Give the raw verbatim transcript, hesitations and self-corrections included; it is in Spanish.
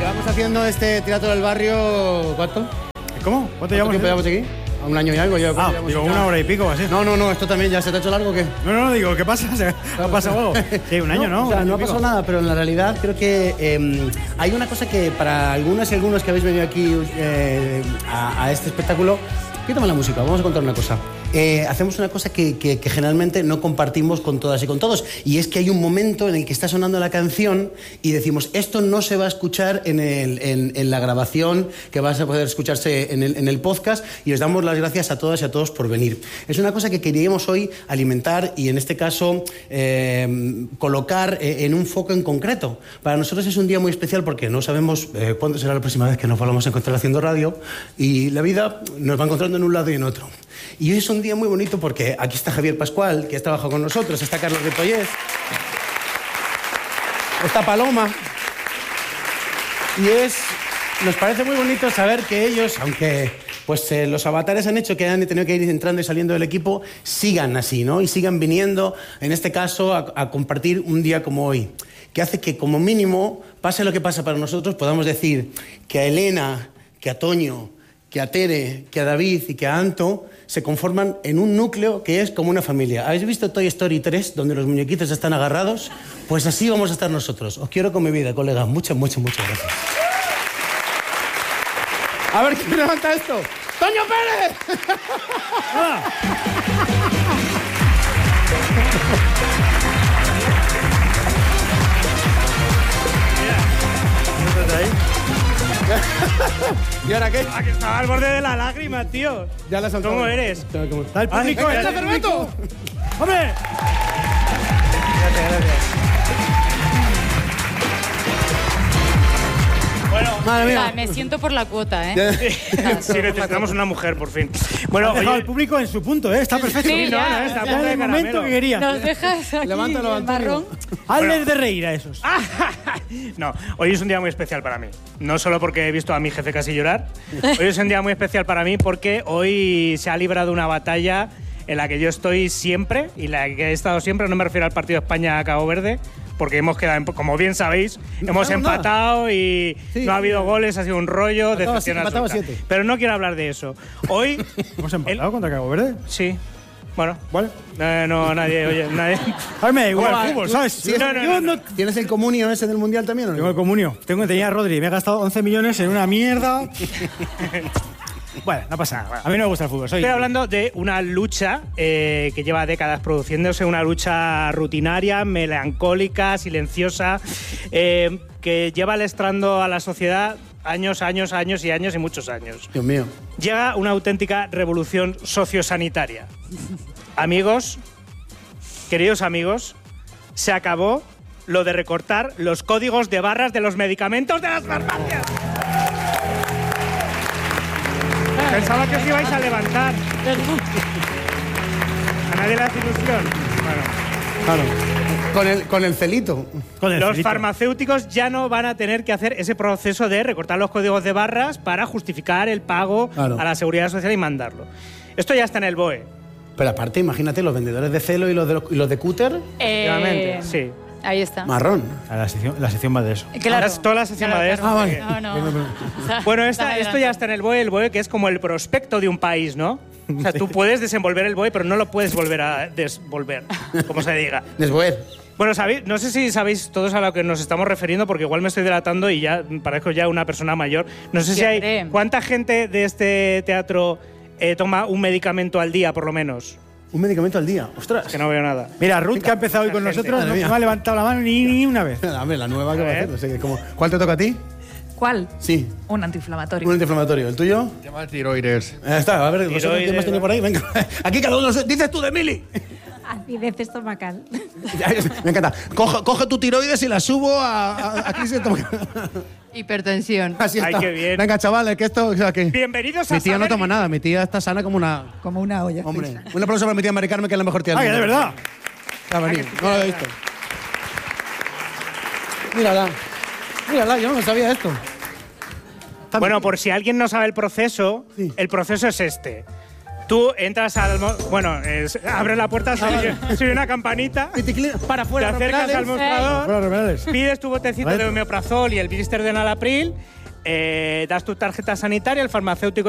Llevamos haciendo este teatro del barrio, ¿cuánto? ¿Cómo? ¿Cuánto llevamos? ¿Cuánto llevamos aquí? A un año y algo. Yo, ah, digo, una hora y pico así. No, no, no, esto también ya se te ha hecho largo, ¿o qué? No, no, digo, ¿qué pasa? ¿Se ha pasado algo? Sí, un año, ¿no? ¿no? O sea, un no ha pico. pasado nada, pero en la realidad creo que eh, hay una cosa que para algunas y algunos que habéis venido aquí eh, a, a este espectáculo, quítame la música, vamos a contar una cosa. Eh, hacemos una cosa que, que, que generalmente no compartimos con todas y con todos, y es que hay un momento en el que está sonando la canción y decimos, esto no se va a escuchar en, el, en, en la grabación, que va a poder escucharse en el, en el podcast, y os damos las gracias a todas y a todos por venir. Es una cosa que queríamos hoy alimentar y en este caso eh, colocar eh, en un foco en concreto. Para nosotros es un día muy especial porque no sabemos eh, cuándo será la próxima vez que nos vamos a encontrar haciendo radio, y la vida nos va encontrando en un lado y en otro. Y hoy es un día muy bonito porque aquí está Javier Pascual, que ha trabajado con nosotros, está Carlos Ritollés, está Paloma, y es, nos parece muy bonito saber que ellos, aunque pues eh, los avatares han hecho que han tenido que ir entrando y saliendo del equipo, sigan así, ¿no? Y sigan viniendo, en este caso, a, a compartir un día como hoy, que hace que como mínimo, pase lo que pasa para nosotros, podamos decir que a Elena, que a Toño, que a Tere, que a David y que a Anto se conforman en un núcleo que es como una familia. ¿Habéis visto Toy Story tres, donde los muñequitos están agarrados? Pues así vamos a estar nosotros. Os quiero con mi vida, colegas. Muchas, muchas, muchas gracias. A ver, ¿quién levanta esto? ¡Toño Pérez! ¡Ah! Mira, ¿estás ahí? ¿Y ahora qué? Ah, que estaba al borde de la lágrima, tío. Ya la he soltado. ¿Cómo eres? Está el público, ¡Venga, está está el Fermento! público. ¡Hombre! Gracias, gracias. Bueno, Madre O sea, mía. me siento por la cuota, ¿eh? sí, necesitamos una mujer, por fin. Bueno, Has dejado oye, al público en su punto, ¿eh? Está perfecto. Sí, no, ya, no, está a ya. punto de el momento caramelo. que quería. Nos dejas aquí Levántalo, el marrón. Antonio. Hazles de reír a esos. no, hoy es un día muy especial para mí. No solo porque he visto a mi jefe casi llorar. Hoy es un día muy especial para mí porque hoy se ha librado una batalla en la que yo estoy siempre y la que he estado siempre. No me refiero al partido España-Cabo Verde, porque hemos quedado, como bien sabéis, hemos No, empatado y Sí. no ha habido goles, ha sido un rollo, Empatado decepción a- empatado a absoluta. siete. Pero no quiero hablar de eso. Hoy, ¿Hemos empatado el- contra Cabo Verde? sí, bueno, ¿Vale? eh, no, nadie, oye, nadie. A mí me da igual ¿Cómo va? el fútbol, ¿sabes? Sí, Yo no, no, yo no, no- ¿Tienes el comunio ese del Mundial también o no? Tengo el comunio. Tengo, tenía a Rodri. Me he gastado once millones en una mierda. Bueno, no pasa nada. A mí no me gusta el fútbol. Soy Estoy hablando de una lucha eh, que lleva décadas produciéndose, una lucha rutinaria, melancólica, silenciosa, eh, que lleva lestrando a la sociedad años, años, años y años y muchos años. Dios mío. Llega una auténtica revolución sociosanitaria. Amigos, queridos amigos, se acabó lo de recortar los códigos de barras de los medicamentos de las farmacias. Pensaba que os ibais a levantar. ¿A nadie le hace ilusión? Bueno. Claro. Con el, con el celito. con el Los filito. farmacéuticicos ya no van a tener que hacer ese proceso de recortar los códigos de barras para justificar el pago Claro. a la Seguridad Social y mandarlo. Esto ya está en el B O E. Pero aparte, imagínate, los vendedores de celo y los de, y los de cúter, Efectivamente, Eh, sí. Ahí está. marrón. A la sección, la sección va de eso. Claro. Ahora toda la sección va de esto. Ah, vale. No, no. O sea, Bueno, está esta, esto ya está en el B O E, el B O E que es como el prospecto de un país, ¿no? O sea, tú puedes desenvolver el B O E, pero no lo puedes volver a desvolver, como se diga. Desboer. Bueno, sabéis, no sé si sabéis todos a lo que nos estamos refiriendo, porque igual me estoy delatando y ya parezco ya una persona mayor. No sé si hay… Siempre. ¿Cuánta gente de este teatro eh, toma un medicamento al día, por lo menos? Un medicamento al día. Ostras. Que no veo nada. Mira, Ruth, que ha empezado hoy con Gente. nosotros, Madre no mía. me ha levantado la mano ni, ni una vez. Dame la nueva que A va a ver. hacer. No sé qué, como- ¿Cuál te toca a ti? ¿Cuál? Sí. Un antiinflamatorio. Un antiinflamatorio. ¿El tuyo? Llama tiroides. Ahí está. A ver, ¿vosotros Tiroides, ¿quién más tiene por ahí? Venga. Aquí cada uno. Dices tú de Mili. Acidez estomacal. Me encanta. Coge, coge tu tiroides y la subo a, a, a crisis estomacal. Hipertensión. Así Ay, está. qué bien. Venga, chavales, que esto. O sea, que Bienvenidos a mi tía no Saber toma Vivir. nada. Mi tía está sana como una. Como una olla. Hombre. Un aplauso para mi tía Mari Carmen, que es la mejor tía del ¡Ay, de mundo. verdad! Ya venía. No lo había visto. Mírala. Mírala, yo no sabía esto. Está Bueno, bien. por si alguien no sabe el proceso, Sí. el proceso es este. Tú entras al... mo- Bueno, es- abres la puerta, soy, soy una campanita, Y te cli- para te afuera, acercas al mostrador, Bueno, Remedios. pides tu botecito Vale. de omeprazol y el blister de Nalapril, eh, das tu tarjeta sanitaria, el farmacéutico